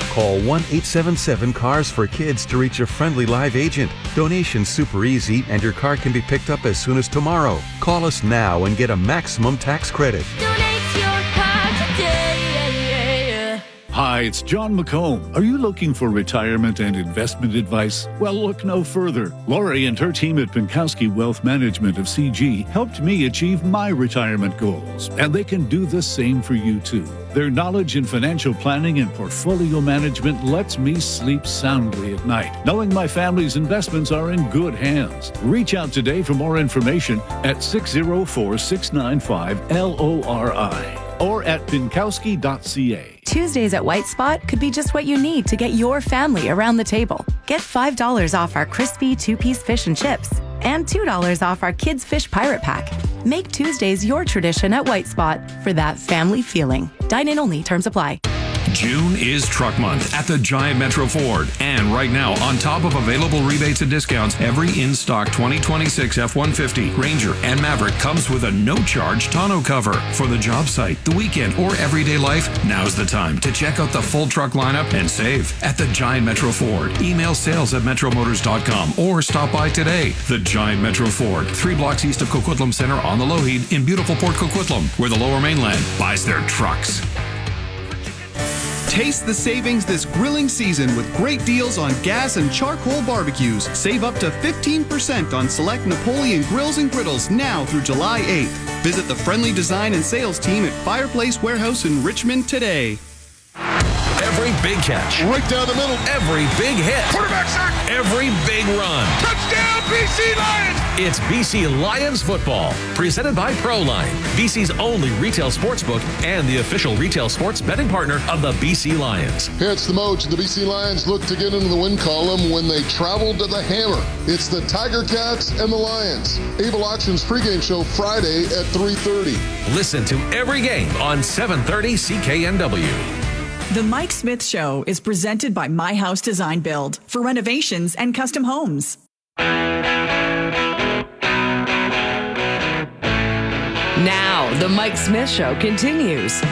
Call 1-877-CARS for Kids to reach a friendly live agent. Donation's super easy and your car can be picked up as soon as tomorrow. Call us now and get a maximum tax credit. Donate your car today. Hi, it's John McComb. Are you looking for retirement and investment advice? Well, look no further. Lori and her team at Pinkowski Wealth Management of CG helped me achieve my retirement goals, and they can do the same for you too. Their knowledge in financial planning and portfolio management lets me sleep soundly at night, knowing my family's investments are in good hands. Reach out today for more information at 604-695-LORI or at pinkowski.ca. Tuesdays at White Spot could be just what you need to get your family around the table. Get $5 off our crispy 2-piece fish and chips and $2 off our Kids Fish Pirate Pack. Make Tuesdays your tradition at White Spot for that family feeling. Dine-in only. Terms apply. June is Truck Month at the Giant Metro Ford. And right now, on top of available rebates and discounts, every in-stock 2026 F-150, Ranger, and Maverick comes with a no-charge tonneau cover. For the job site, the weekend, or everyday life, now's the time to check out the full truck lineup and save at the Giant Metro Ford. Email sales@metromotors.com or stop by today. The Giant Metro Ford, 3 blocks east of Coquitlam Center on the Lougheed in beautiful Port Coquitlam, where the Lower Mainland buys their trucks. Taste the savings this grilling season with great deals on gas and charcoal barbecues. Save up to 15% on select Napoleon grills and griddles now through July 8th. Visit the friendly design and sales team at Fireplace Warehouse in Richmond today. Every big catch. Right down the middle. Every big hit. Quarterback sack. Every big run. Touchdown, BC Lions! It's BC Lions football, presented by Proline, BC's only retail sportsbook and the official retail sports betting partner of the BC Lions. Here it's the Mojo. The BC Lions look to get into the win column when they travel to the Hammer. It's the Tiger Cats and the Lions. Able Auctions pregame show Friday at 3:30. Listen to every game on 730 CKNW. The Mike Smith Show is presented by My House Design Build for renovations and custom homes. Now, the Mike Smith Show continues.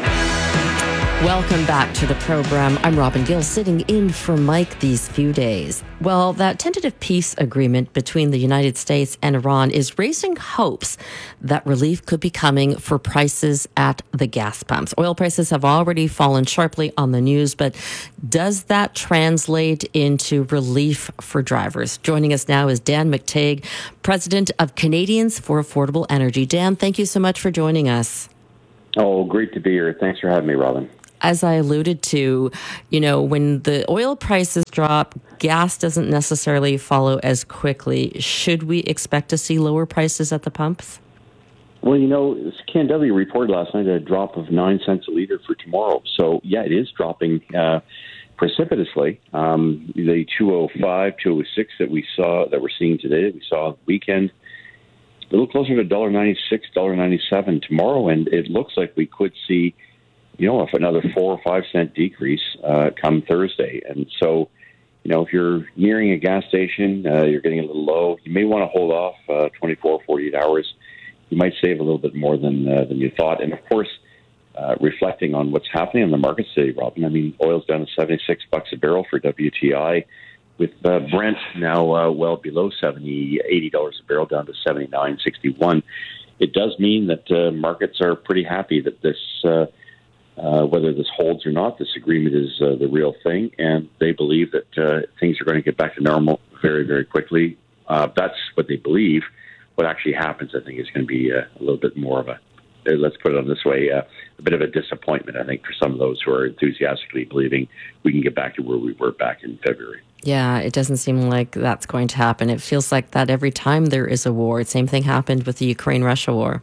Welcome back to the program. I'm Robin Gill, sitting in for Mike these few days. Well, that tentative peace agreement between the United States and Iran is raising hopes that relief could be coming for prices at the gas pumps. Oil prices have already fallen sharply on the news, but does that translate into relief for drivers? Joining us now is Dan McTague, president of Canadians for Affordable Energy. Dan, thank you so much for joining us. Oh, great to be here. Thanks for having me, Robin. As I alluded to, when the oil prices drop, gas doesn't necessarily follow as quickly. Should we expect to see lower prices at the pumps? Well, CanW reported last night a drop of 9 cents a liter for tomorrow. So, yeah, it is dropping precipitously. The 205, 206 that we're seeing today, that we saw the weekend, a little closer to $1.96, $1.97 tomorrow, and it looks like we could see if another 4 or 5 cent decrease come Thursday. And so, if you're nearing a gas station, you're getting a little low, you may want to hold off 24, 48 hours. You might save a little bit more than you thought. And, of course, reflecting on what's happening in the markets today, Robin, oil's down to $76 a barrel for WTI, with Brent now well below $80 a barrel, down to $79.61. It does mean that markets are pretty happy that this whether this holds or not, this agreement is the real thing, and they believe that things are going to get back to normal very, very quickly. That's what they believe. What actually happens, I think, is going to be a little bit more of let's put it on this way, a bit of a disappointment, I think, for some of those who are enthusiastically believing we can get back to where we were back in February. Yeah, it doesn't seem like that's going to happen. It feels like that every time there is a war. Same thing happened with the Ukraine-Russia war.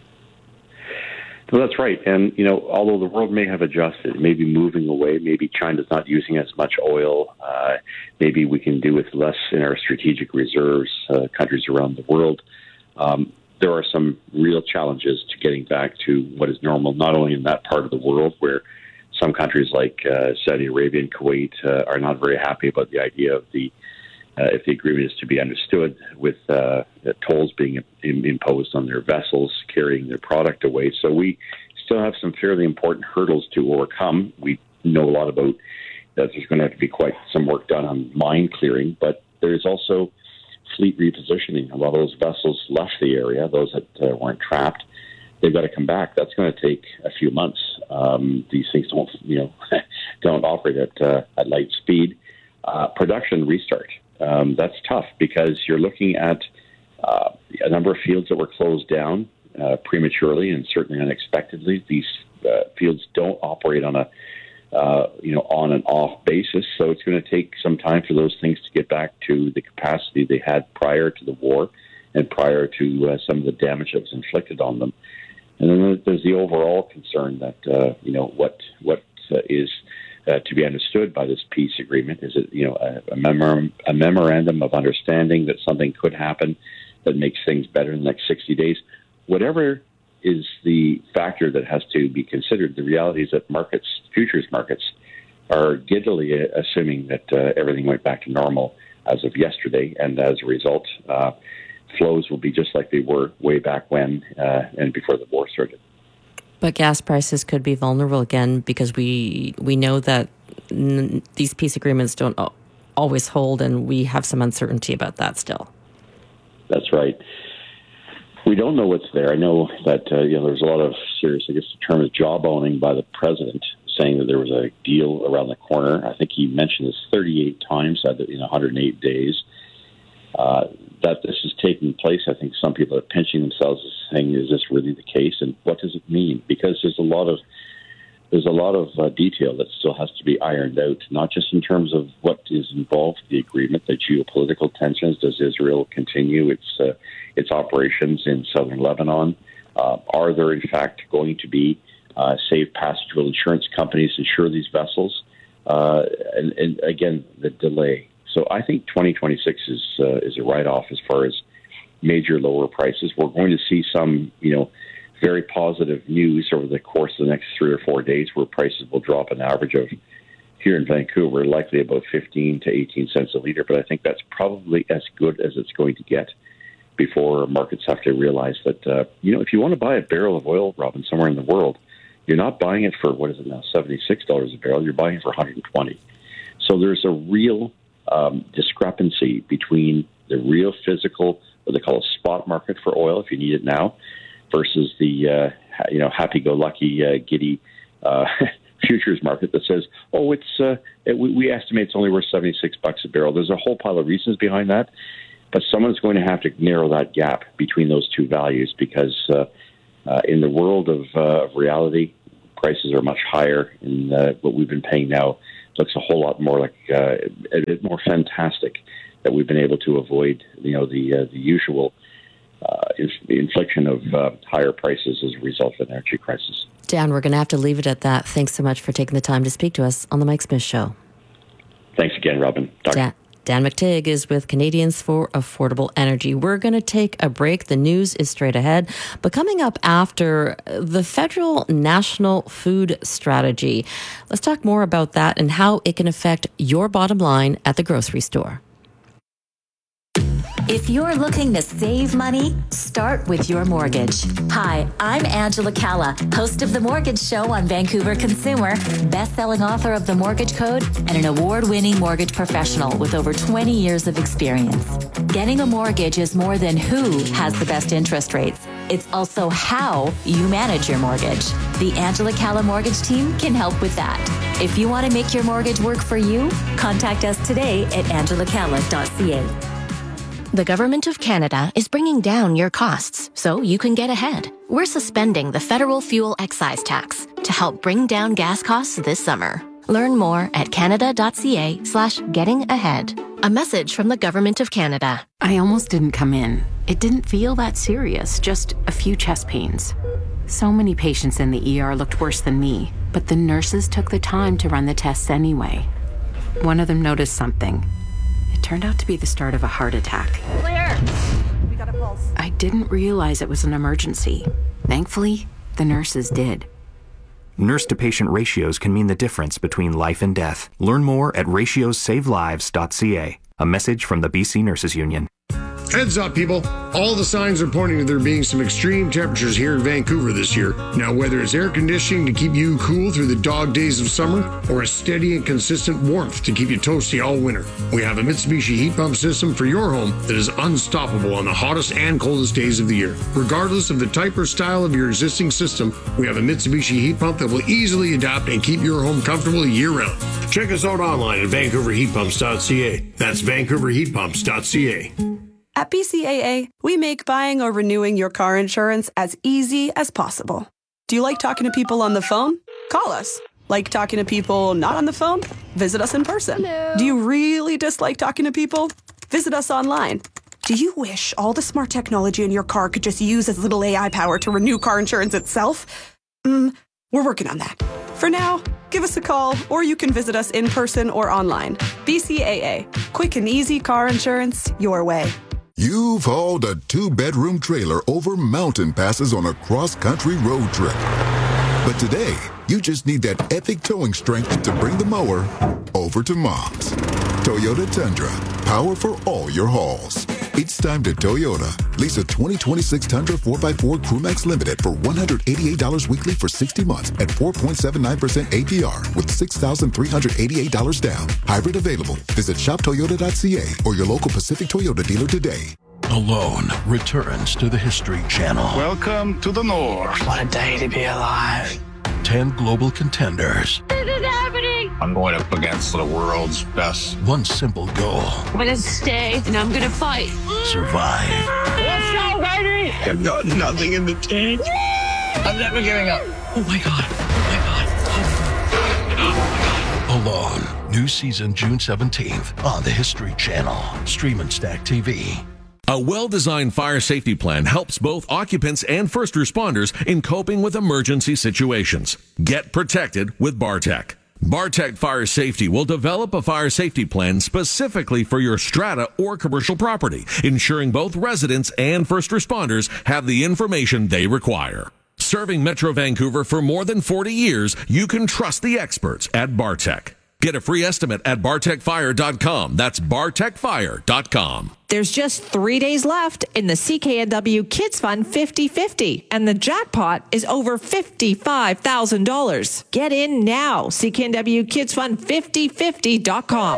Well, that's right. And, although the world may have adjusted, maybe moving away, maybe China's not using as much oil, maybe we can do with less in our strategic reserves, countries around the world. There are some real challenges to getting back to what is normal, not only in that part of the world where some countries like Saudi Arabia and Kuwait are not very happy about the idea of if the agreement is to be understood, with tolls being imposed on their vessels carrying their product away. So we still have some fairly important hurdles to overcome. We know a lot about that there's going to have to be quite some work done on mine clearing, but there's also fleet repositioning. A lot of those vessels left the area, those that weren't trapped. They've got to come back. That's going to take a few months. These things don't, don't operate at light speed. Production restart. That's tough because you're looking at a number of fields that were closed down prematurely and certainly unexpectedly. These fields don't operate on a on and off basis, so it's going to take some time for those things to get back to the capacity they had prior to the war and prior to some of the damage that was inflicted on them. And then there's the overall concern that what is to be understood by this peace agreement. Is it a memorandum of understanding that something could happen that makes things better in the next 60 days? Whatever is the factor that has to be considered, the reality is that futures markets are giddily assuming that everything went back to normal as of yesterday, and as a result, flows will be just like they were way back when and before the war started. But gas prices could be vulnerable again because we know that these peace agreements don't always hold, and we have some uncertainty about that still. That's right. We don't know what's there. I know that there's a lot of serious, I guess the term is jawboning by the president, saying that there was a deal around the corner. I think he mentioned this 38 times in 108 days. That this is taking place, I think some people are pinching themselves and saying, is this really the case? And what does it mean? Because there's a lot of detail that still has to be ironed out, not just in terms of what is involved in the agreement, the geopolitical tensions. Does Israel continue its operations in southern Lebanon? Are there, in fact, going to be safe passage? Will insurance companies insure these vessels? And again, the delay. So I think 2026 is a write-off as far as major lower prices. We're going to see some, very positive news over the course of the next 3 or 4 days where prices will drop an average of, here in Vancouver, likely about 15 to 18 cents a litre. But I think that's probably as good as it's going to get before markets have to realize that, if you want to buy a barrel of oil, Robin, somewhere in the world, you're not buying it for, what is it now, $76 a barrel. You're buying it for $120. So there's a real discrepancy between the real physical, what they call a spot market for oil, if you need it now, versus the happy-go-lucky, giddy futures market that says, we estimate it's only worth $76 a barrel. There's a whole pile of reasons behind that, but someone's going to have to narrow that gap between those two values because in the world of reality, prices are much higher, and what we've been paying now looks a whole lot more like a bit more fantastic that we've been able to avoid, the usual infliction of higher prices as a result of an energy crisis. Dan, we're going to have to leave it at that. Thanks so much for taking the time to speak to us on The Mike Smith Show. Thanks again, Robin. Dan McTigg is with Canadians for Affordable Energy. We're going to take a break. The news is straight ahead. But coming up after, the Federal National Food Strategy. Let's talk more about that and how it can affect your bottom line at the grocery store. If you're looking to save money, start with your mortgage. Hi, I'm Angela Calla, host of The Mortgage Show on Vancouver Consumer, best-selling author of The Mortgage Code, and an award-winning mortgage professional with over 20 years of experience. Getting a mortgage is more than who has the best interest rates. It's also how you manage your mortgage. The Angela Calla Mortgage Team can help with that. If you want to make your mortgage work for you, contact us today at angelacalla.ca. The Government of Canada is bringing down your costs so you can get ahead. We're suspending the federal fuel excise tax to help bring down gas costs this summer. Learn more at canada.ca/getting-ahead. A message from the Government of Canada. I almost didn't come in. It didn't feel that serious, just a few chest pains. So many patients in the ER looked worse than me, but the nurses took the time to run the tests anyway. One of them noticed something. It turned out to be the start of a heart attack. Claire! We got a pulse. I didn't realize it was an emergency. Thankfully, the nurses did. Nurse-to-patient ratios can mean the difference between life and death. Learn more at ratiosavelives.ca. A message from the BC Nurses Union. Heads up, people. All the signs are pointing to there being some extreme temperatures here in Vancouver this year. Now, whether it's air conditioning to keep you cool through the dog days of summer or a steady and consistent warmth to keep you toasty all winter, we have a Mitsubishi heat pump system for your home that is unstoppable on the hottest and coldest days of the year. Regardless of the type or style of your existing system, we have a Mitsubishi heat pump that will easily adapt and keep your home comfortable year-round. Check us out online at VancouverHeatPumps.ca. That's VancouverHeatPumps.ca. At BCAA, we make buying or renewing your car insurance as easy as possible. Do you like talking to people on the phone? Call us. Like talking to people not on the phone? Visit us in person. Hello. Do you really dislike talking to people? Visit us online. Do you wish all the smart technology in your car could just use as little AI power to renew car insurance itself? We're working on that. For now, give us a call, or you can visit us in person or online. BCAA. Quick and easy car insurance your way. You've hauled a 2-bedroom trailer over mountain passes on a cross-country road trip. But today, you just need that epic towing strength to bring the mower over to Mom's. Toyota Tundra. Power for all your hauls. It's time to Toyota. Lease a 2026 Tundra 4x4 Crewmax Limited for $188 weekly for 60 months at 4.79% APR with $6,388 down. Hybrid available. Visit shoptoyota.ca or your local Pacific Toyota dealer today. Alone returns to the History Channel. Welcome to the North. What a day to be alive. 10 global contenders. This is happening. I'm going up against the world's best. One simple goal. I'm gonna stay and I'm gonna fight. Survive. Let's go, baby! I've got nothing in the tank. I'm never giving up. Oh my God. Alone. New season June 17th on the History Channel. Stream and Stack TV. A well-designed fire safety plan helps both occupants and first responders in coping with emergency situations. Get protected with Bartec. Bartec Fire Safety will develop a fire safety plan specifically for your strata or commercial property, ensuring both residents and first responders have the information they require. Serving Metro Vancouver for more than 40 years, you can trust the experts at Bartec. Get a free estimate at bartecfire.com. That's bartecfire.com. There's just 3 days left in the CKNW Kids Fund 50-50, and the jackpot is over $55,000. Get in now. CKNWKidsFund5050.com.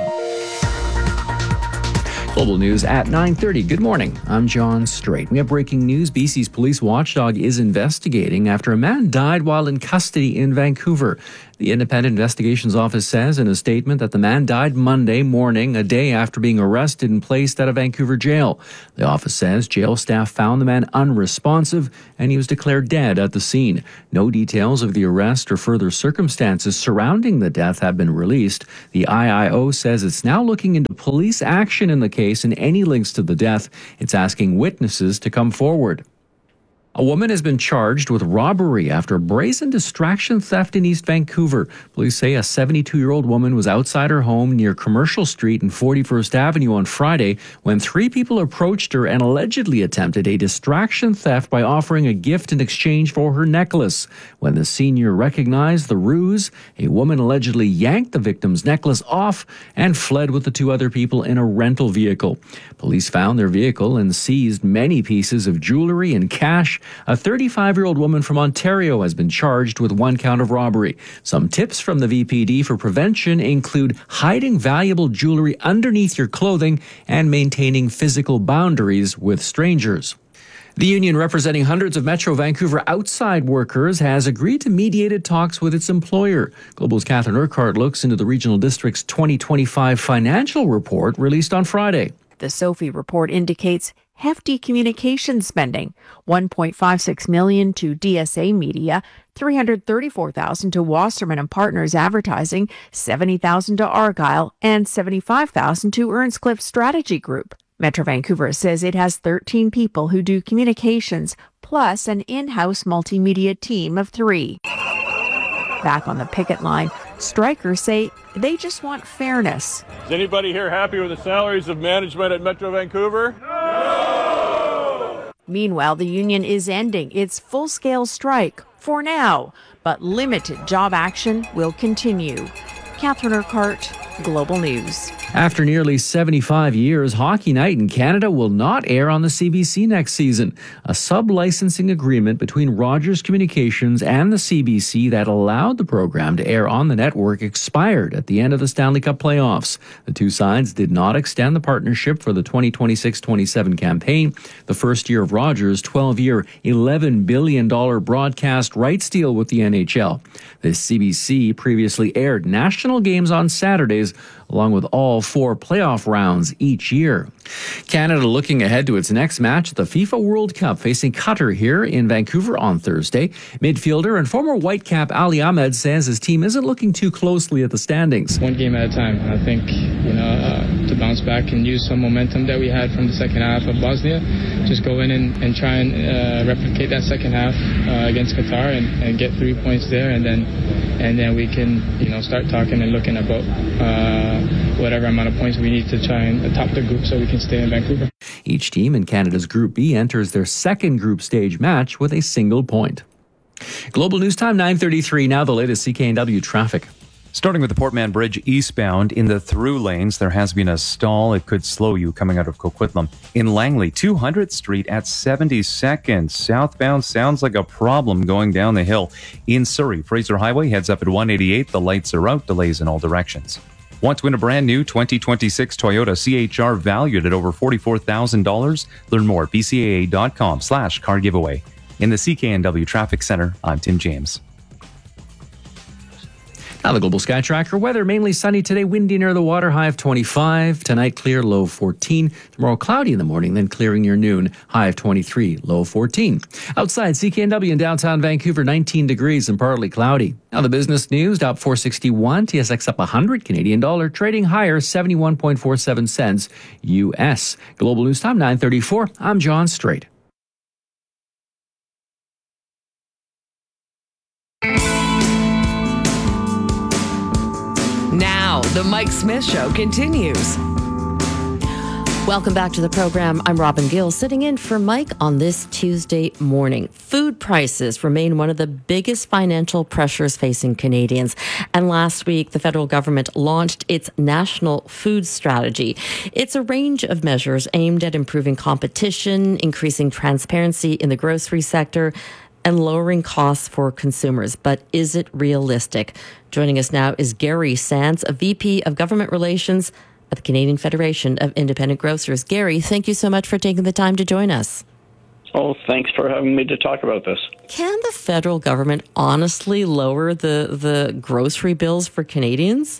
Global news at 9:30. Good morning. I'm John Strait. We have breaking news. BC's police watchdog is investigating after a man died while in custody in Vancouver. The Independent Investigations Office says in a statement that the man died Monday morning, a day after being arrested and placed at a Vancouver jail. The office says jail staff found the man unresponsive and he was declared dead at the scene. No details of the arrest or further circumstances surrounding the death have been released. The IIO says it's now looking into police action in the case and any links to the death. It's asking witnesses to come forward. A woman has been charged with robbery after brazen distraction theft in East Vancouver. Police say a 72-year-old woman was outside her home near Commercial Street and 41st Avenue on Friday when 3 people approached her and allegedly attempted a distraction theft by offering a gift in exchange for her necklace. When the senior recognized the ruse, a woman allegedly yanked the victim's necklace off and fled with the 2 other people in a rental vehicle. Police found their vehicle and seized many pieces of jewelry and cash. A 35-year-old woman from Ontario has been charged with 1 count of robbery. Some tips from the VPD for prevention include hiding valuable jewelry underneath your clothing and maintaining physical boundaries with strangers. The union representing hundreds of Metro Vancouver outside workers has agreed to mediated talks with its employer. Global's Catherine Urquhart looks into the regional district's 2025 financial report released on Friday. The SOFI report indicates hefty communication spending, $1.56 million to DSA Media, $334,000 to Wasserman and Partners Advertising, $70,000 to Argyle, and $75,000 to Earnscliffe Strategy Group. Metro Vancouver says it has 13 people who do communications, plus an in-house multimedia team of 3. Back on the picket line, strikers say they just want fairness. Is anybody here happy with the salaries of management at Metro Vancouver? No! Meanwhile, the union is ending its full-scale strike for now, but limited job action will continue. Catherine Urquhart, Global News. After nearly 75 years, Hockey Night in Canada will not air on the CBC next season. A sub-licensing agreement between Rogers Communications and the CBC that allowed the program to air on the network expired at the end of the Stanley Cup playoffs. The two sides did not extend the partnership for the 2026-27 campaign, the first year of Rogers' 12-year, $11 billion broadcast rights deal with the NHL. The CBC previously aired national games on Saturdays, along with all 4 playoff rounds each year. Canada looking ahead to its next match at the FIFA World Cup, facing Qatar here in Vancouver on Thursday. Midfielder and former Whitecap Ali Ahmed says his team isn't looking too closely at the standings. One game at a time. I think, to bounce back and use some momentum that we had from the second half of Bosnia, just go in and try and replicate that second half against Qatar and get 3 points there, and then we can, start talking and looking about whatever amount of points we need to try and top the group so we can stay in Vancouver. Each team in Canada's Group B enters their second group stage match with a single point. Global News Time 9:33. Now the latest CKNW traffic. Starting with the Portman Bridge eastbound, in the through lanes, there has been a stall. It could slow you coming out of Coquitlam. In Langley, 200th Street at 72nd. Southbound sounds like a problem going down the hill. In Surrey, Fraser Highway heads up at 188. The lights are out, delays in all directions. Want to win a brand new 2026 Toyota CHR valued at over $44,000? Learn more at bcaa.com/car giveaway. In the CKNW Traffic Center, I'm Tim James. Now the Global Sky Tracker weather, mainly sunny today, windy near the water, high of 25. Tonight, clear, low 14. Tomorrow, cloudy in the morning, then clearing near noon, high of 23, low 14. Outside, CKNW in downtown Vancouver, 19 degrees and partly cloudy. Now the business news, Dow 461, TSX up 100, Canadian dollar, trading higher, 71.47 cents U.S. Global News Time, 9:34. I'm John Strait. Now, the Mike Smith Show continues. Welcome back to the program. I'm Robin Gill, sitting in for Mike on this Tuesday morning. Food prices remain one of the biggest financial pressures facing Canadians. And last week, the federal government launched its National Food Strategy. It's a range of measures aimed at improving competition, increasing transparency in the grocery sector, and lowering costs for consumers. But is it realistic? Joining us now is Gary Sands, a VP of Government Relations at the Canadian Federation of Independent Grocers. Gary, thank you so much for taking the time to join us. Oh, thanks for having me to talk about this. Can the federal government honestly lower the grocery bills for Canadians?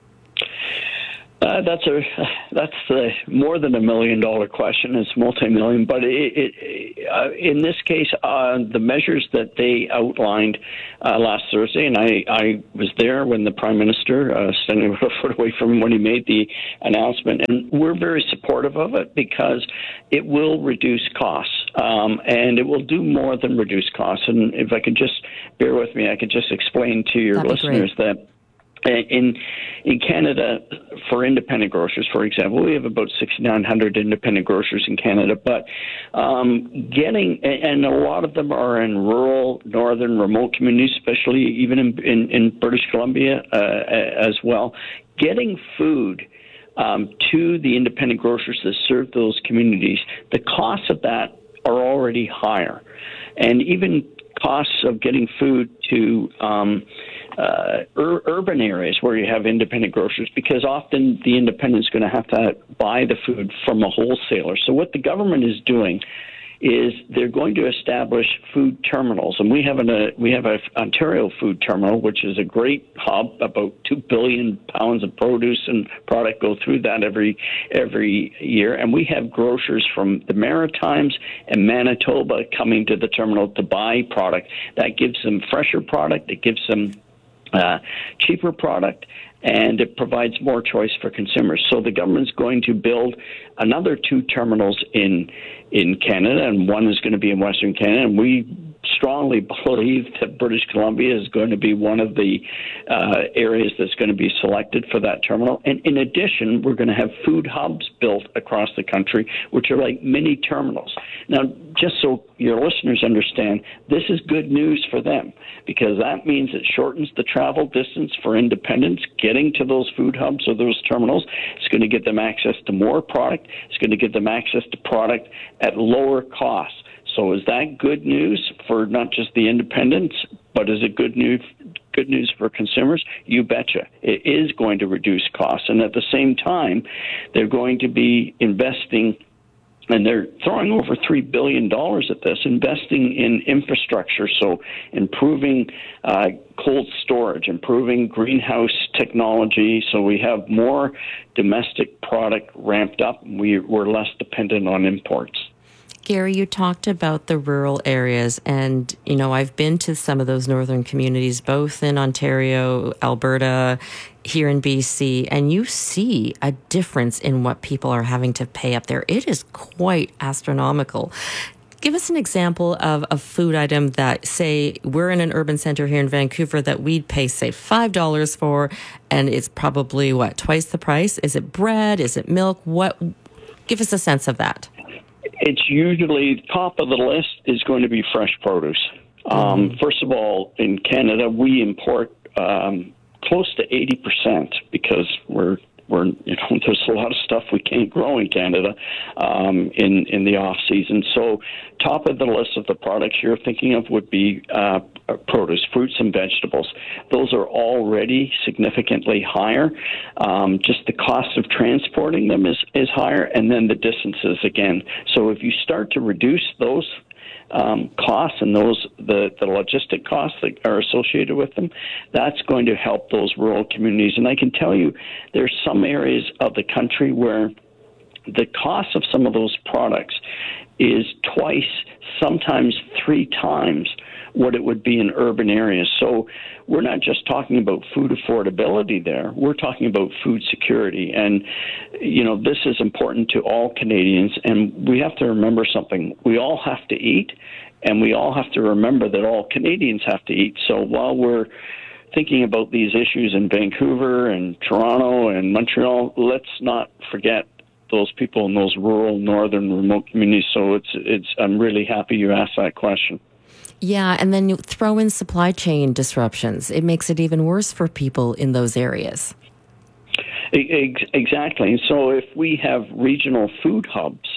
That's more than $1 million question. It's multi-million, but in this case, the measures that they outlined last Thursday, and I was there when the Prime Minister, standing about a foot away from him when he made the announcement, and we're very supportive of it because it will reduce costs, and it will do more than reduce costs. And if I could just bear with me, I could just explain to your listeners that in Canada, for independent grocers, for example, we have about 6,900 independent grocers in Canada, but and a lot of them are in rural, northern, remote communities, especially even in British Columbia as well. Getting food to the independent grocers that serve those communities, the costs of that are already higher. And even costs of getting food to urban areas where you have independent grocers, because often the independent is going to have to buy the food from a wholesaler. So what the government is doing is they're going to establish food terminals, and we have a Ontario food terminal, which is a great hub. About 2 billion pounds of produce and product go through that every year, and we have grocers from the Maritimes and Manitoba coming to the terminal to buy product. That gives them fresher product. It gives them cheaper product, and it provides more choice for consumers. So the government's going to build another 2 terminals in Canada, and one is going to be in Western Canada, and we strongly believe that British Columbia is going to be one of the areas that's going to be selected for that terminal. And in addition, we're going to have food hubs built across the country, which are like mini terminals. Now, just so your listeners understand, this is good news for them because that means it shortens the travel distance for independents getting to those food hubs or those terminals. It's going to get them access to more product. It's going to get them access to product at lower costs. So is that good news for not just the independents, but is it good news for consumers? You betcha. It is going to reduce costs. And at the same time, they're going to be investing, and they're throwing over $3 billion at this, investing in infrastructure, so improving cold storage, improving greenhouse technology, so we have more domestic product ramped up, and we're less dependent on imports. Gary, you talked about the rural areas, and, you know, I've been to some of those northern communities, both in Ontario, Alberta, here in BC, and you see a difference in what people are having to pay up there. It is quite astronomical. Give us an example of a food item that, say, we're in an urban center here in Vancouver that we'd pay, say, $5 for, and it's probably, twice the price? Is it bread? Is it milk? Give us a sense of that. It's usually top of the list is going to be fresh produce. First of all, in Canada, we import close to 80% because we're there's a lot of stuff we can't grow in Canada in the off season. So top of the list of the products you're thinking of would be produce, fruits and vegetables. Those are already significantly higher. Just the cost of transporting them is higher, and then the distances again. So if you start to reduce those costs and the logistic costs that are associated with them, that's going to help those rural communities. And I can tell you there's some areas of the country where the cost of some of those products is twice, sometimes 3 times what it would be in urban areas. So we're not just talking about food affordability there. We're talking about food security. And, you know, this is important to all Canadians. And we have to remember something. We all have to eat, and we all have to remember that all Canadians have to eat. So while we're thinking about these issues in Vancouver and Toronto and Montreal, let's not forget those people in those rural, northern, remote communities. So I'm really happy you asked that question. Yeah, and then you throw in supply chain disruptions. It makes it even worse for people in those areas. Exactly. So if we have regional food hubs,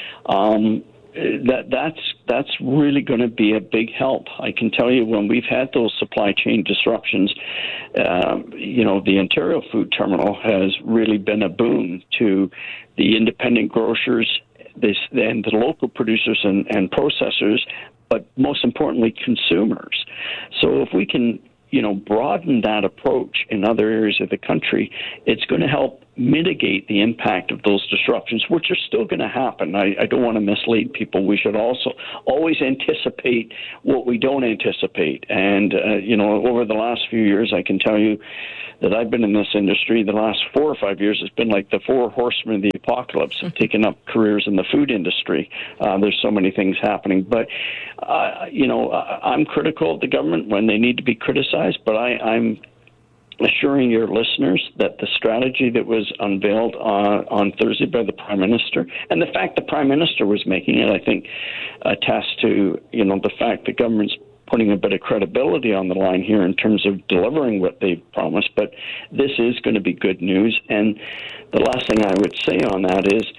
that's really going to be a big help. I can tell you when we've had those supply chain disruptions, the Ontario Food Terminal has really been a boon to the independent grocers and the local producers and processors, but most importantly, consumers. So if we can, broaden that approach in other areas of the country, it's going to help mitigate the impact of those disruptions, which are still going to happen. I don't want to mislead people. We should also always anticipate what we don't anticipate. And, over the last few years, I can tell you that I've been in this industry. The last 4 or 5 years, it's been like the 4 horsemen of the apocalypse have taken up careers in the food industry. There's so many things happening. But, I'm critical of the government when they need to be criticized, but I'm assuring your listeners that the strategy that was unveiled on Thursday by the Prime Minister, and the fact the Prime Minister was making it, I think, attests to, the fact that government's putting a bit of credibility on the line here in terms of delivering what they've promised. But this is going to be good news. And the last thing I would say on that is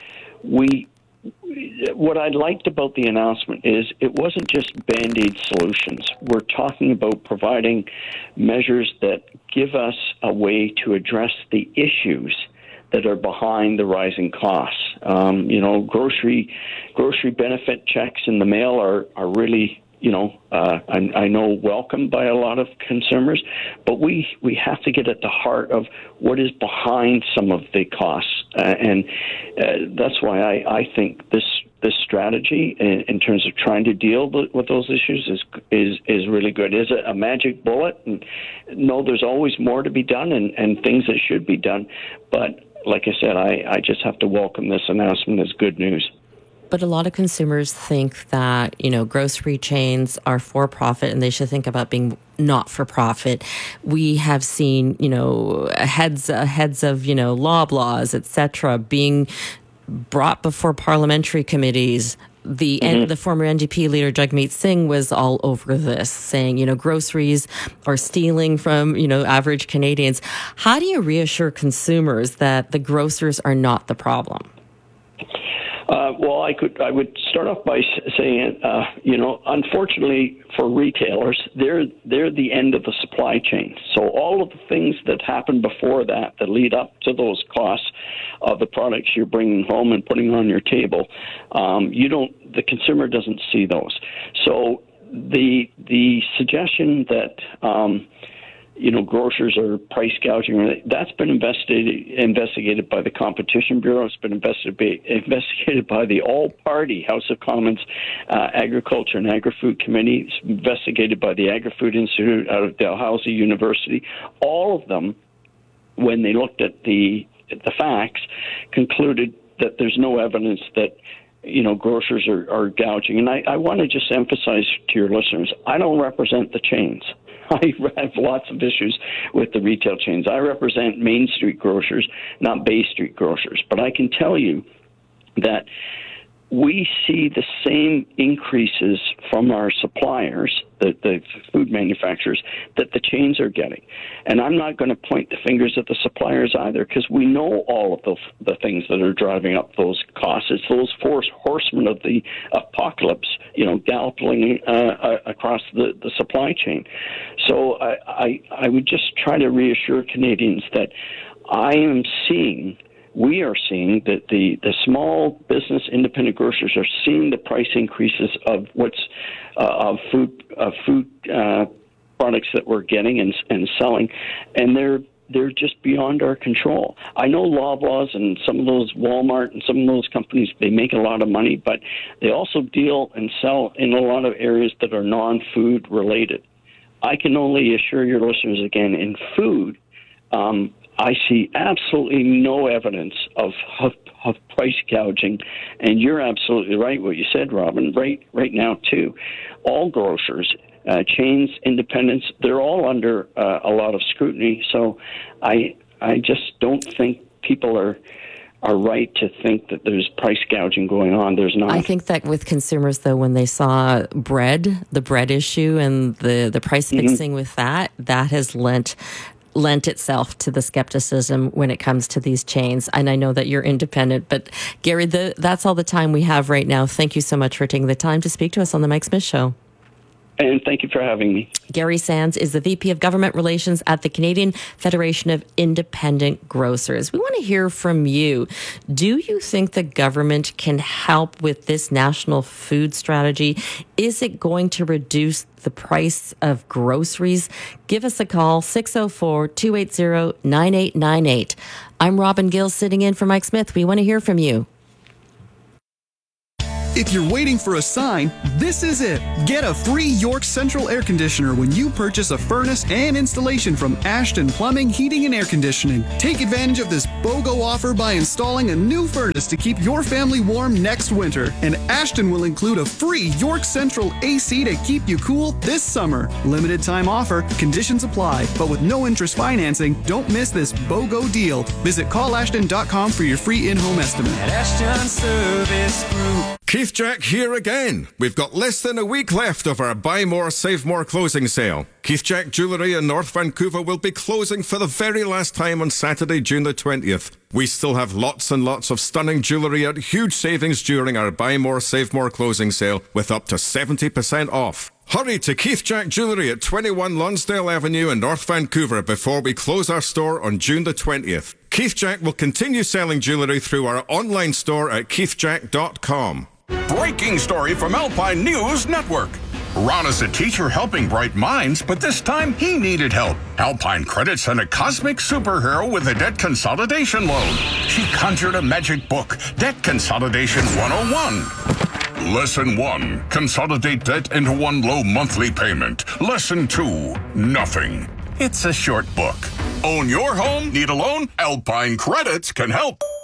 what I liked about the announcement is it wasn't just Band-Aid solutions. We're talking about providing measures that give us a way to address the issues that are behind the rising costs. Grocery benefit checks in the mail are really, I know welcomed by a lot of consumers, but we have to get at the heart of what is behind some of the costs, and that's why I think this strategy in terms of trying to deal with those issues is really good. Is it a magic bullet? And no, there's always more to be done and things that should be done, but like I said, I just have to welcome this announcement as good news. But a lot of consumers think that, grocery chains are for profit and they should think about being not for profit. We have seen, heads of, Loblaws, etc., being brought before parliamentary committees. The former NDP leader Jagmeet Singh was all over this, saying, groceries are stealing from, average Canadians. How do you reassure consumers that the grocers are not the problem? Well, I would start off by saying, unfortunately for retailers, they're the end of the supply chain. So all of the things that happen before that lead up to those costs of the products you're bringing home and putting on your table, the consumer doesn't see those. So the suggestion that grocers are price gouging, that's been investigated by the Competition Bureau. It's been investigated by the all-party House of Commons Agriculture and Agri-Food Committee. It's investigated by the Agri-Food Institute out of Dalhousie University. All of them, when they looked at the facts, concluded that there's no evidence that grocers are gouging. And I want to just emphasize to your listeners, I don't represent the chains. I have lots of issues with the retail chains. I represent Main Street grocers, not Bay Street grocers. But I can tell you that we see the same increases from our suppliers, the food manufacturers, that the chains are getting. And I'm not going to point the fingers at the suppliers either, because we know all of the things that are driving up those costs. It's those four horsemen of the apocalypse, galloping across the supply chain. So I would just try to reassure Canadians that we are seeing that the small business independent grocers are seeing the price increases of of food products that we're getting and selling, and they're just beyond our control. I know Loblaws and some of those Walmart and some of those companies, they make a lot of money, but they also deal and sell in a lot of areas that are non-food related. I can only assure your listeners again, in food, I see absolutely no evidence of price gouging, and you're absolutely right what you said, Robin. Right now too, all grocers, chains, independents, they're all under a lot of scrutiny. So I just don't think people are right to think that there's price gouging going on. There's not. I think that with consumers, though, when they saw the bread issue and the price fixing with that has lent itself to the skepticism when it comes to these chains. And I know that you're independent, but Gary, that's all the time we have right now. Thank you so much for taking the time to speak to us on the Mike Smith Show. And thank you for having me. Gary Sands is the VP of Government Relations at the Canadian Federation of Independent Grocers. We want to hear from you. Do you think the government can help with this national food strategy? Is it going to reduce the price of groceries? Give us a call, 604-280-9898. I'm Robin Gill, sitting in for Mike Smith. We want to hear from you. If you're waiting for a sign, this is it. Get a free York Central air conditioner when you purchase a furnace and installation from Ashton Plumbing, Heating and Air Conditioning. Take advantage of this BOGO offer by installing a new furnace to keep your family warm next winter. And Ashton will include a free York Central AC to keep you cool this summer. Limited time offer, conditions apply, but with no interest financing, don't miss this BOGO deal. Visit callashton.com for your free in-home estimate. At Ashton Service Group. Keith Jack here again. We've got less than a week left of our Buy More, Save More closing sale. Keith Jack Jewellery in North Vancouver will be closing for the very last time on Saturday, June the 20th. We still have lots and lots of stunning jewellery at huge savings during our Buy More, Save More closing sale with up to 70% off. Hurry to Keith Jack Jewellery at 21 Lonsdale Avenue in North Vancouver before we close our store on June the 20th. Keith Jack will continue selling jewellery through our online store at keithjack.com. Breaking story from Alpine News Network. Ron is a teacher helping bright minds, but this time he needed help. Alpine Credit sent a cosmic superhero with a debt consolidation loan. She conjured a magic book, Debt Consolidation 101. Lesson 1, consolidate debt into one low monthly payment. Lesson 2, nothing. It's a short book. Own your home? Need a loan? Alpine Credits can help. Alpine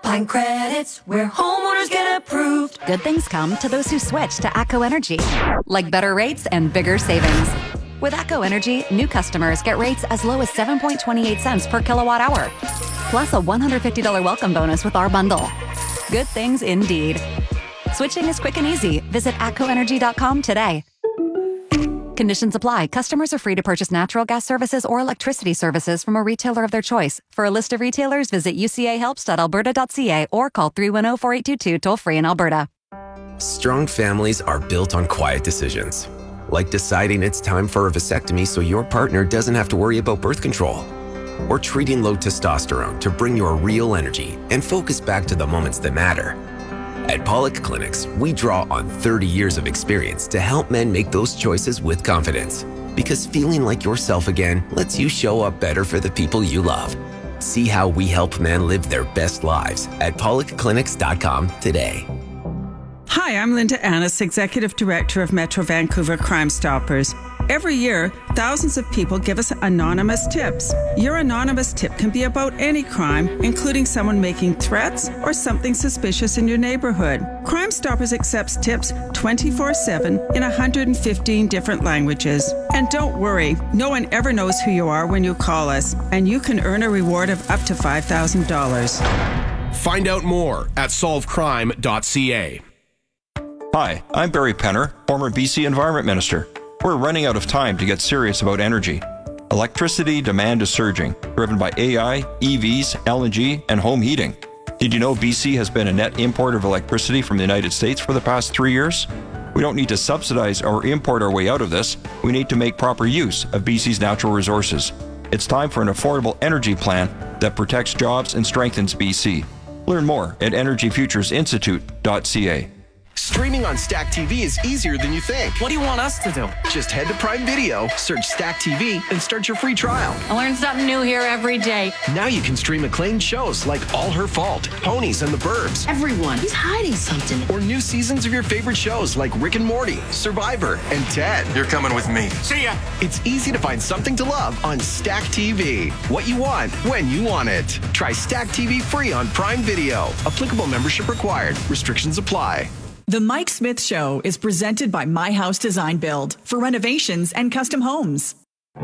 Alpine Credits, where homeowners get approved. Good things come to those who switch to ATCO Energy, like better rates and bigger savings. With ATCO Energy, new customers get rates as low as 7.28 cents per kilowatt hour, plus a $150 welcome bonus with our bundle. Good things indeed. Switching is quick and easy. Visit atcoenergy.com today. Conditions apply. Customers are free to purchase natural gas services or electricity services from a retailer of their choice. For a list of retailers, visit ucahelps.alberta.ca or call 310-4822 toll-free in Alberta. Strong families are built on quiet decisions, like deciding it's time for a vasectomy so your partner doesn't have to worry about birth control, or treating low testosterone to bring your real energy and focus back to the moments that matter. At Pollock Clinics, we draw on 30 years of experience to help men make those choices with confidence. Because feeling like yourself again lets you show up better for the people you love. See how we help men live their best lives at PollockClinics.com today. Hi, I'm Linda Annis, Executive Director of Metro Vancouver Crime Stoppers. Every year, thousands of people give us anonymous tips. Your anonymous tip can be about any crime, including someone making threats or something suspicious in your neighborhood. Crime Stoppers accepts tips 24/7 in 115 different languages. And don't worry, no one ever knows who you are when you call us, and you can earn a reward of up to $5,000. Find out more at solvecrime.ca. Hi, I'm Barry Penner, former BC Environment Minister. We're running out of time to get serious about energy. Electricity demand is surging, driven by AI, EVs, LNG, and home heating. Did you know BC has been a net importer of electricity from the United States for the past 3 years? We don't need to subsidize or import our way out of this. We need to make proper use of BC's natural resources. It's time for an affordable energy plan that protects jobs and strengthens BC. Learn more at energyfuturesinstitute.ca. Streaming on Stack TV is easier than you think. What do you want us to do? Just head to Prime Video, search Stack TV, and start your free trial. I learn something new here every day. Now you can stream acclaimed shows like All Her Fault, Ponies, and The Burbs. Everyone is hiding something. Or new seasons of your favorite shows like Rick and Morty, Survivor, and Ted. You're coming with me. See ya! It's easy to find something to love on Stack TV. What you want, when you want it. Try Stack TV free on Prime Video. Applicable membership required. Restrictions apply. The Mike Smith Show is presented by My House Design Build for renovations and custom homes.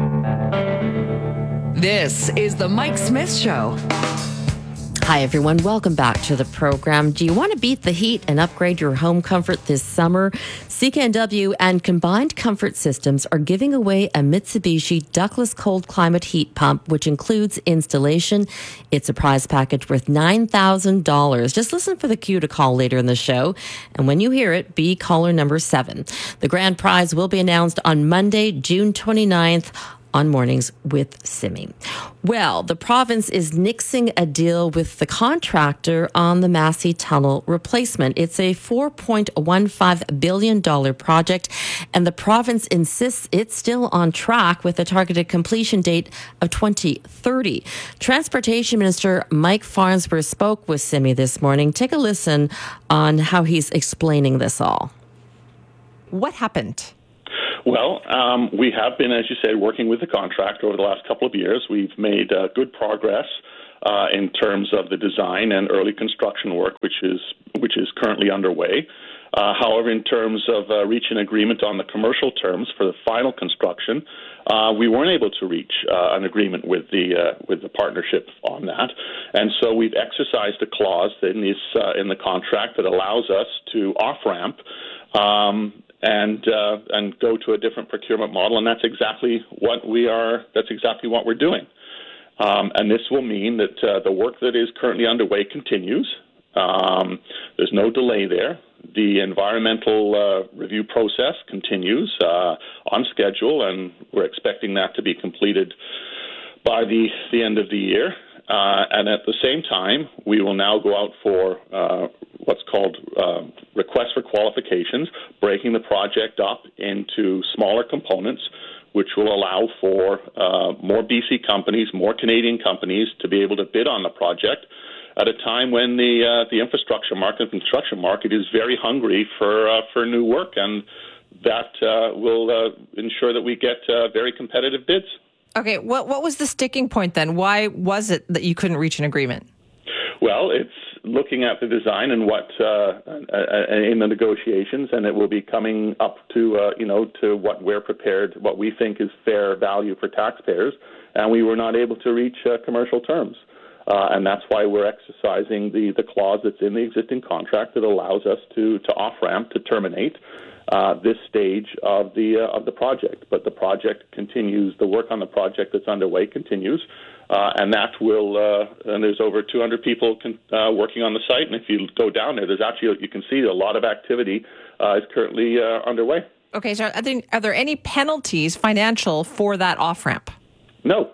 This is The Mike Smith Show. Hi, everyone. Welcome back to the program. Do you want to beat the heat and upgrade your home comfort this summer? CKNW and Combined Comfort Systems are giving away a Mitsubishi ductless cold climate heat pump, which includes installation. It's a prize package worth $9,000. Just listen for the cue to call later in the show. And when you hear it, be caller number 7. The grand prize will be announced on Monday, June 29th. On Mornings with Simi. Well, the province is nixing a deal with the contractor on the Massey Tunnel replacement. It's a $4.15 billion project, and the province insists it's still on track with a targeted completion date of 2030. Transportation Minister Mike Farnsworth spoke with Simi this morning. Take a listen on how he's explaining this all. What happened? Well, we have been, as you said, working with the contractor over the last couple of years. We've made good progress in terms of the design and early construction work, which is currently underway. However, in terms of reaching agreement on the commercial terms for the final construction, we weren't able to reach an agreement with the partnership on that, and so we've exercised a clause in the contract that allows us to off-ramp. And go to a different procurement model, and that's exactly what we're doing. And this will mean that the work that is currently underway continues. There's no delay there. The environmental review process continues on schedule, and we're expecting that to be completed by the end of the year. And at the same time, we will now go out for what's called requests for qualifications, breaking the project up into smaller components, which will allow for more BC companies, more Canadian companies to be able to bid on the project at a time when the infrastructure market, construction market is very hungry for new work, and that will ensure that we get very competitive bids. Okay, what was the sticking point then? Why was it that you couldn't reach an agreement? Well, it's looking at the design and what in the negotiations, and it will be coming up to to what we're prepared, what we think is fair value for taxpayers, and we were not able to reach commercial terms. And that's why we're exercising the clause that's in the existing contract that allows us to off-ramp, to terminate this stage of the project. But the project continues, the work on the project that's underway continues, and that will, and there's over 200 people working on the site, and if you go down there, there's actually, you can see a lot of activity is currently underway. Okay, so are there any penalties financial for that off-ramp? No.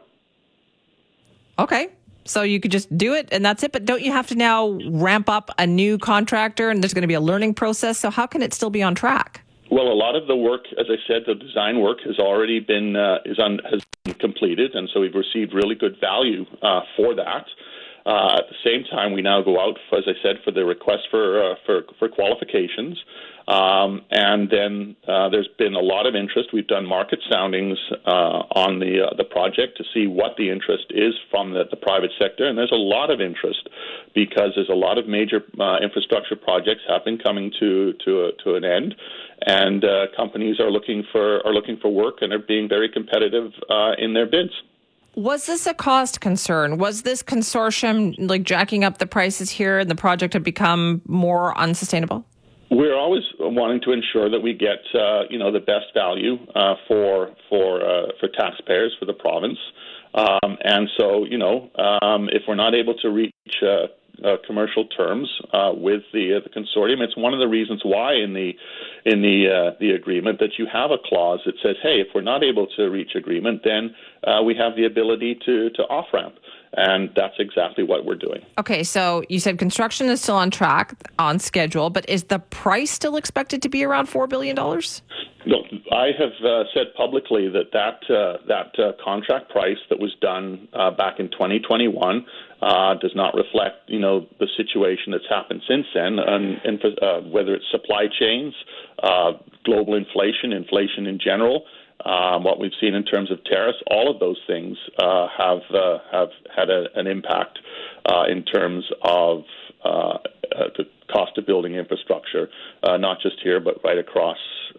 Okay. So you could just do it and that's it, but don't you have to now ramp up a new contractor and there's going to be a learning process? So how can it still be on track? Well, a lot of the work, as I said, the design work has already been has been completed, and so we've received really good value for that. At the same time, we now go out, as I said, for the request for qualifications. And then there's been a lot of interest. We've done market soundings on the project to see what the interest is from the private sector, and there's a lot of interest because there's a lot of major infrastructure projects have been coming to an end, and companies are looking for work, and they're being very competitive in their bids. Was this a cost concern? Was this consortium like jacking up the prices here and the project had become more unsustainable? We're always wanting to ensure that we get, the best value for taxpayers, for the province, and so, if we're not able to reach commercial terms with the consortium, it's one of the reasons why in the agreement that you have a clause that says, hey, if we're not able to reach agreement, then we have the ability to off-ramp. And that's exactly what we're doing. Okay, so you said construction is still on track, on schedule, but is the price still expected to be around $4 billion? No, I have said publicly that contract price that was done back in 2021 does not reflect, the situation that's happened since then, and whether it's supply chains, global inflation in general. What we've seen in terms of tariffs, all of those things have had an impact in terms of the cost of building infrastructure, not just here but right across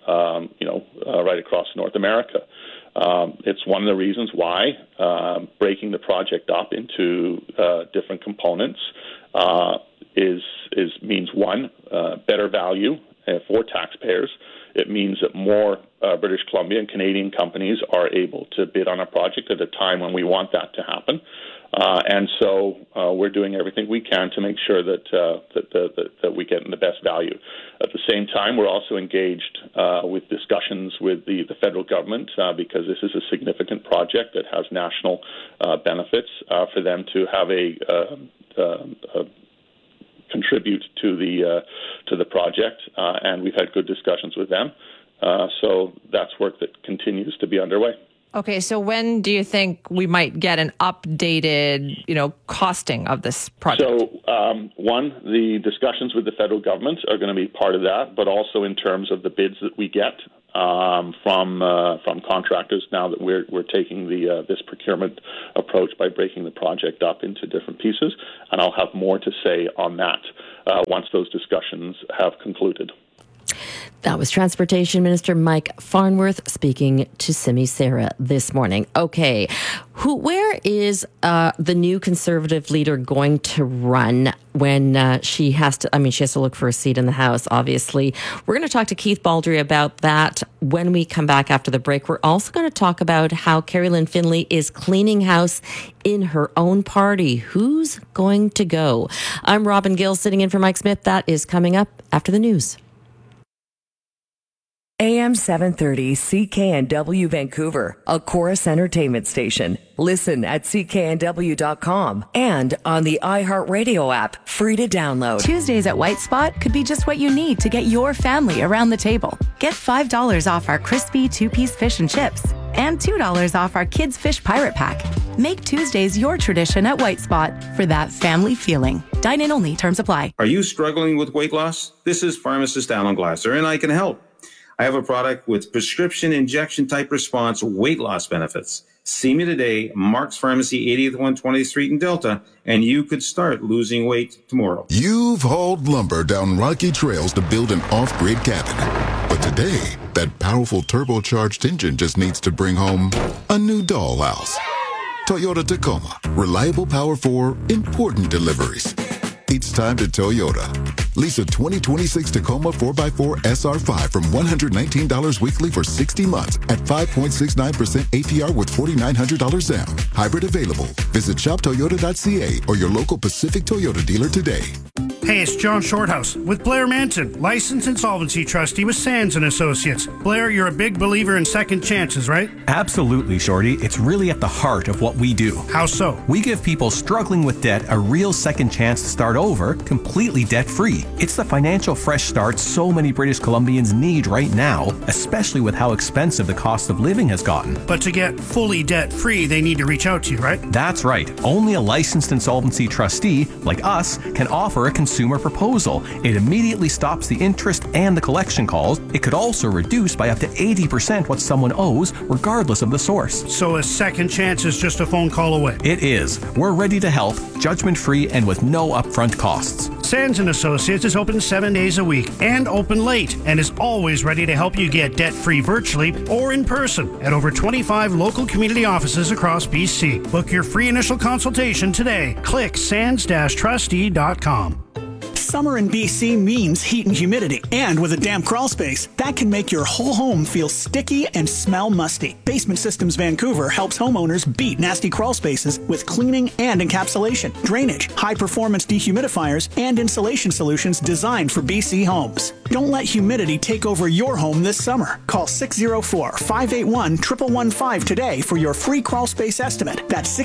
North America. It's one of the reasons why breaking the project up into different components means one, better value for taxpayers. It means that more British Columbia and Canadian companies are able to bid on a project at a time when we want that to happen. And so we're doing everything we can to make sure that we get the best value. At the same time, we're also engaged with discussions with the federal government because this is a significant project that has national benefits for them to have contribute to the project, and we've had good discussions with them. So that's work that continues to be underway. Okay, so when do you think we might get an updated, costing of this project? So, one, the discussions with the federal government are going to be part of that, but also in terms of the bids that we get from contractors. Now that we're taking this procurement approach by breaking the project up into different pieces, and I'll have more to say on that once those discussions have concluded. That was Transportation Minister Mike Farnworth speaking to Simi Sara this morning. Okay, where is the new Conservative leader going to run when she has to look for a seat in the House, obviously. We're going to talk to Keith Baldry about that when we come back after the break. We're also going to talk about how Kerry Lynn Finlay is cleaning house in her own party. Who's going to go? I'm Robin Gill sitting in for Mike Smith. That is coming up after the news. AM 730 CKNW Vancouver, a Chorus Entertainment station. Listen at cknw.com and on the iHeartRadio app, free to download. Tuesdays at White Spot could be just what you need to get your family around the table. Get $5 off our crispy 2-piece fish and chips and $2 off our Kids Fish Pirate Pack. Make Tuesdays your tradition at White Spot for that family feeling. Dine-in only. Terms apply. Are you struggling with weight loss? This is pharmacist Alan Glasser, and I can help. I have a product with prescription injection type response weight loss benefits. See me today, Mark's Pharmacy, 80th 120th Street in Delta, and you could start losing weight tomorrow. You've hauled lumber down rocky trails to build an off-grid cabin. But today, that powerful turbocharged engine just needs to bring home a new dollhouse. Toyota Tacoma. Reliable power for important deliveries. It's time to Toyota. Lease a 2026 Tacoma 4x4 SR5 from $119 weekly for 60 months at 5.69% APR with $4,900 down. Hybrid available. Visit shoptoyota.ca or your local Pacific Toyota dealer today. Hey, it's John Shorthouse with Blair Manson, licensed insolvency trustee with Sands & Associates. Blair, you're a big believer in second chances, right? Absolutely, Shorty. It's really at the heart of what we do. How so? We give people struggling with debt a real second chance to start over, completely debt-free. It's the financial fresh start so many British Columbians need right now, especially with how expensive the cost of living has gotten. But to get fully debt-free, they need to reach out to you, right? That's right. Only a licensed insolvency trustee, like us, can offer a consumer proposal. It immediately stops the interest and the collection calls. It could also reduce by up to 80% what someone owes, regardless of the source. So a second chance is just a phone call away? It is. We're ready to help, judgment-free and with no upfront costs. Sands & Associates is open 7 days a week and open late and is always ready to help you get debt-free virtually or in person at over 25 local community offices across BC. Book your free initial consultation today. Click sands-trustee.com. Summer in BC means heat and humidity, and with a damp crawl space, that can make your whole home feel sticky and smell musty. Basement Systems Vancouver helps homeowners beat nasty crawl spaces with cleaning and encapsulation, drainage, high-performance dehumidifiers, and insulation solutions designed for BC homes. Don't let humidity take over your home this summer. Call 604-581-1115 today for your free crawl space estimate. That's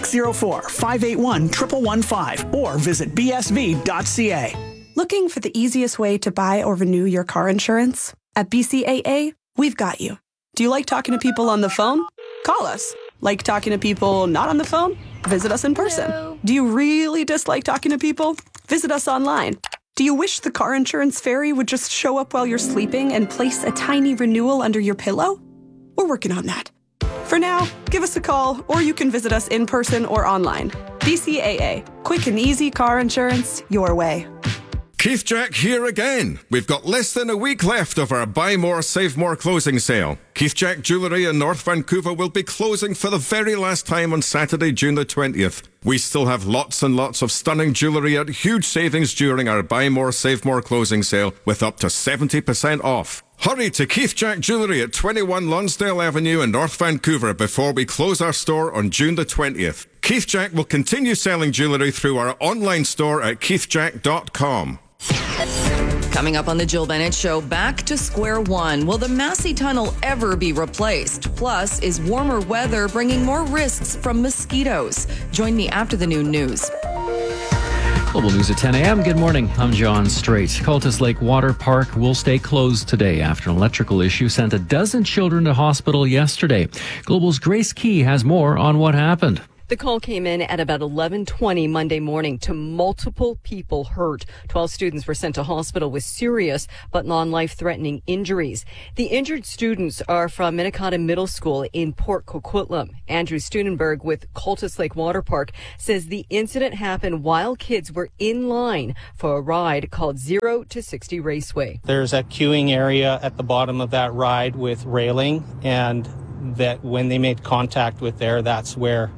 604-581-1115 or visit bsv.ca. Looking for the easiest way to buy or renew your car insurance? At BCAA, we've got you. Do you like talking to people on the phone? Call us. Like talking to people not on the phone? Visit us in person. Hello. Do you really dislike talking to people? Visit us online. Do you wish the car insurance fairy would just show up while you're sleeping and place a tiny renewal under your pillow? We're working on that. For now, give us a call or you can visit us in person or online. BCAA. Quick and easy car insurance your way. Keith Jack here again. We've got less than a week left of our Buy More, Save More closing sale. Keith Jack Jewellery in North Vancouver will be closing for the very last time on Saturday, June the 20th. We still have lots and lots of stunning jewellery at huge savings during our Buy More, Save More closing sale with up to 70% off. Hurry to Keith Jack Jewellery at 21 Lonsdale Avenue in North Vancouver before we close our store on June the 20th. Keith Jack will continue selling jewellery through our online store at keithjack.com. Coming up on the Jill Bennett Show, back to square one. Will the Massey Tunnel ever be replaced? Plus, is warmer weather bringing more risks from mosquitoes? Join me after the noon news. Global News at 10 a.m. Good morning. I'm John Strait. Cultus Lake Water Park will stay closed today after an electrical issue sent a dozen children to hospital yesterday. Global's Grace Key has more on what happened. The call came in at about 11:20 Monday morning to multiple people hurt. 12 students were sent to hospital with serious but non-life-threatening injuries. The injured students are from Minnetonka Middle School in Port Coquitlam. Andrew Studenberg with Cultus Lake Water Park says the incident happened while kids were in line for a ride called 0 to 60 Raceway. There's a queuing area at the bottom of that ride with railing, and that when they made contact with there, that's where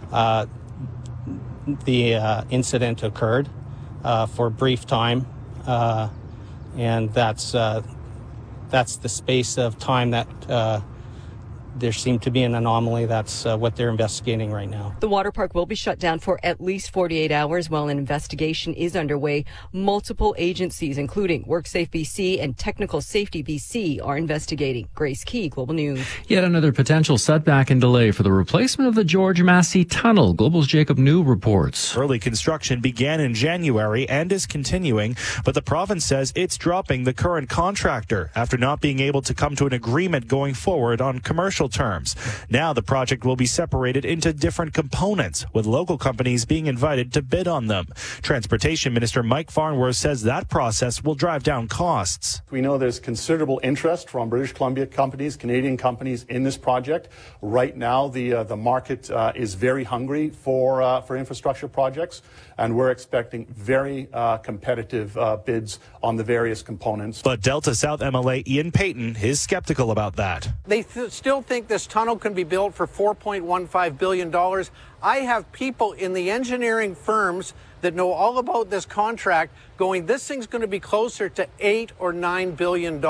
the incident occurred for a brief time, and that's the space of time that there seemed to be an anomaly. That's what they're investigating right now. The water park will be shut down for at least 48 hours while an investigation is underway. Multiple agencies, including WorkSafe BC and Technical Safety BC, are investigating. Grace Key, Global News. Yet another potential setback and delay for the replacement of the George Massey Tunnel. Global's Jacob New reports. Early construction began in January and is continuing, but the province says it's dropping the current contractor after not being able to come to an agreement going forward on commercial terms. Now the project will be separated into different components, with local companies being invited to bid on them. Transportation Minister Mike Farnworth says that process will drive down costs. We know there's considerable interest from British Columbia companies, Canadian companies in this project. Right now, the market is very hungry for infrastructure projects, and we're expecting very competitive bids on the various components. But Delta South MLA Ian Payton is skeptical about that. They still think this tunnel can be built for $4.15 billion. I have people in the engineering firms that know all about this contract going, this thing's going to be closer to $8 or $9 billion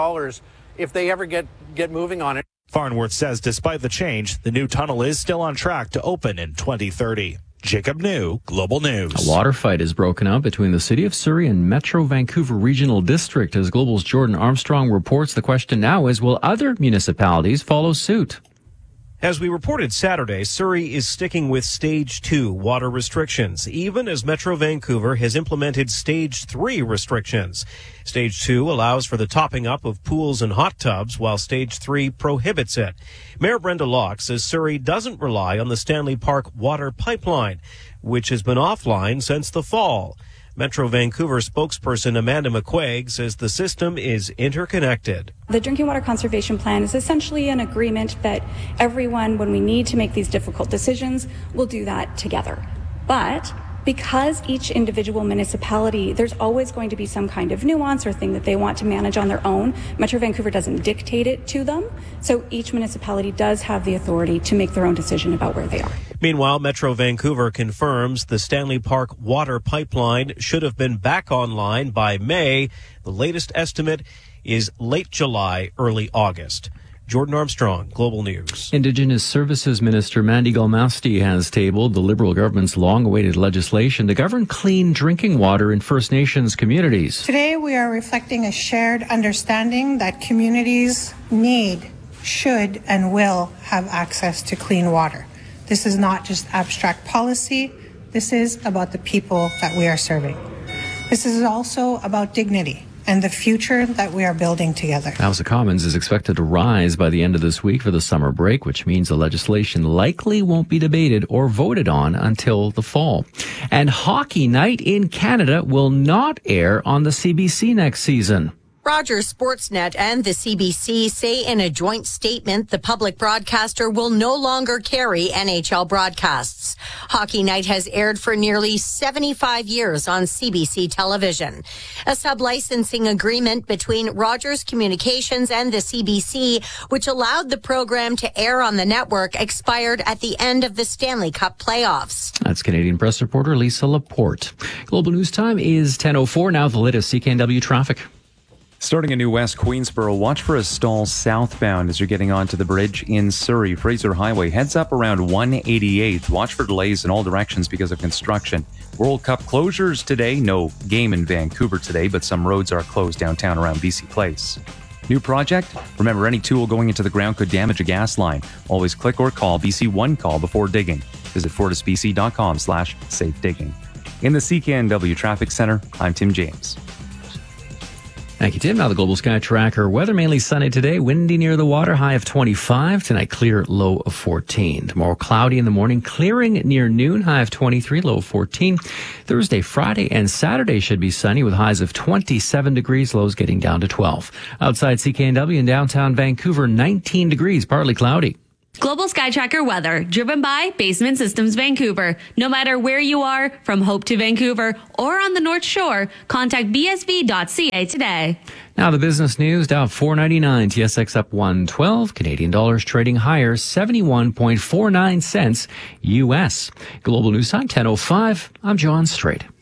if they ever get moving on it. Farnworth says despite the change, the new tunnel is still on track to open in 2030. Jacob New, Global News. A water fight has broken out between the City of Surrey and Metro Vancouver Regional District. As Global's Jordan Armstrong reports, the question now is, will other municipalities follow suit? As we reported Saturday, Surrey is sticking with Stage 2 water restrictions, even as Metro Vancouver has implemented Stage 3 restrictions. Stage 2 allows for the topping up of pools and hot tubs, while Stage 3 prohibits it. Mayor Brenda Locke says Surrey doesn't rely on the Stanley Park water pipeline, which has been offline since the fall. Metro Vancouver spokesperson Amanda McQuaig says the system is interconnected. The Drinking Water Conservation Plan is essentially an agreement that everyone, when we need to make these difficult decisions, will do that together. But because each individual municipality, there's always going to be some kind of nuance or thing that they want to manage on their own. Metro Vancouver doesn't dictate it to them. So each municipality does have the authority to make their own decision about where they are. Meanwhile, Metro Vancouver confirms the Stanley Park water pipeline should have been back online by May. The latest estimate is late July, early August. Jordan Armstrong, Global News. Indigenous Services Minister Mandy Galmasti has tabled the Liberal government's long-awaited legislation to govern clean drinking water in First Nations communities. Today we are reflecting a shared understanding that communities need, should, and will have access to clean water. This is not just abstract policy. This is about the people that we are serving. This is also about dignity and the future that we are building together. House of Commons is expected to rise by the end of this week for the summer break, which means the legislation likely won't be debated or voted on until the fall. And Hockey Night in Canada will not air on the CBC next season. Rogers Sportsnet and the CBC say in a joint statement the public broadcaster will no longer carry NHL broadcasts. Hockey Night has aired for nearly 75 years on CBC television. A sub-licensing agreement between Rogers Communications and the CBC, which allowed the program to air on the network, expired at the end of the Stanley Cup playoffs. That's Canadian press reporter Lisa Laporte. Global News Time is 10:04. Now the latest CKNW traffic. Starting in New West Queensboro, watch for a stall southbound as you're getting onto the bridge in Surrey. Fraser Highway heads up around 188th. Watch for delays in all directions because of construction. World Cup closures today. No game in Vancouver today, but some roads are closed downtown around BC Place. New project? Remember, any tool going into the ground could damage a gas line. Always click or call BC One Call before digging. Visit fortisbc.com/safe digging. In the CKNW Traffic Center, I'm Tim James. Thank you, Tim. Now the Global Sky Tracker. Weather mainly sunny today. Windy near the water. High of 25. Tonight clear. Low of 14. Tomorrow cloudy in the morning. Clearing near noon. High of 23. Low of 14. Thursday, Friday, and Saturday should be sunny with highs of 27 degrees. Lows getting down to 12. Outside CKNW in downtown Vancouver, 19 degrees. Partly cloudy. Global Sky Tracker weather, driven by Basement Systems Vancouver. No matter where you are, from Hope to Vancouver or on the North Shore, contact bsv.ca today. Now the business news. Dow 499, TSX up 112, Canadian dollars trading higher 71.49 cents US. Global News Time 10:05. I'm John Strait.